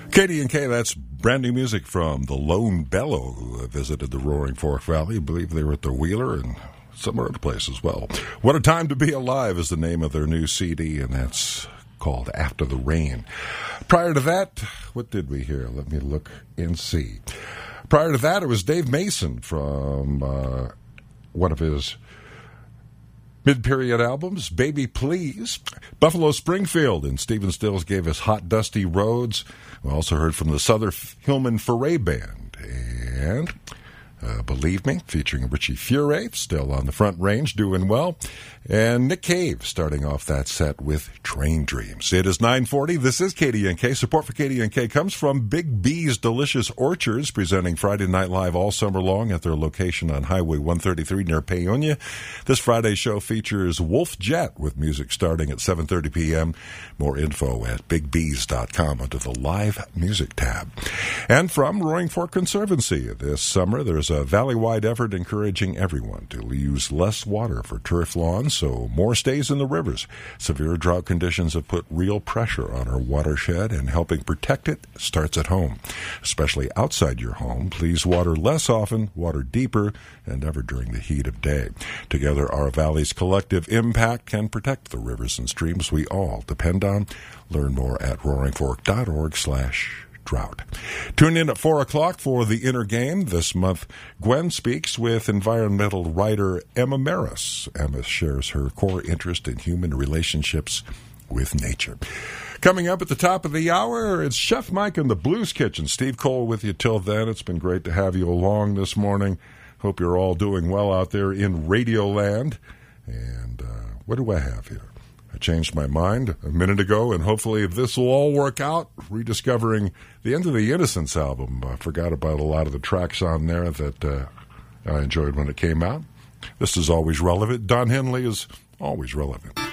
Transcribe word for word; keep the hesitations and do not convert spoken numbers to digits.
K D and K, that's brand new music from the Lone Bellow, who visited the Roaring Fork Valley. I believe they were at the Wheeler and some other place as well. What a Time to Be Alive is the name of their new C D, and that's called After the Rain. Prior to that, what did we hear? Let me look and see. Prior to that, it was Dave Mason from uh, one of his mid-period albums, Baby Please. Buffalo Springfield and Stephen Stills gave us Hot Dusty Roads. We also heard from the Southern Hillman Foray Band. And uh, Believe Me, featuring Richie Furay, still on the front range, doing well. And Nick Cave starting off that set with Train Dreams. It is nine forty. This is K D N K. Support for K D N K comes from Big B's Delicious Orchards, presenting Friday Night Live all summer long at their location on Highway one thirty-three near Paonia. This Friday's show features Wolf Jet with music starting at seven thirty p.m. More info at big bees dot com under the Live Music tab. And from Roaring Fork Conservancy, this summer there's a valley-wide effort encouraging everyone to use less water for turf lawns, so more stays in the rivers. Severe drought conditions have put real pressure on our watershed, and helping protect it starts at home. Especially outside your home, please water less often, water deeper, and never during the heat of day. Together, our valley's collective impact can protect the rivers and streams we all depend on. Learn more at roaring fork dot org slash drought. Tune in at four o'clock for The Inner Game. This month, Gwen speaks with environmental writer Emma Maris. Emma shares her core interest in human relationships with nature. Coming up at the top of the hour, it's Chef Mike in the Blues Kitchen. Steve Cole with you till then. It's been great to have you along this morning. Hope you're all doing well out there in Radio Land. And uh, what do I have here? I changed my mind a minute ago, and hopefully this will all work out. Rediscovering the End of the Innocence album. I forgot about a lot of the tracks on there that uh, I enjoyed when it came out. This is always relevant. Don Henley is always relevant.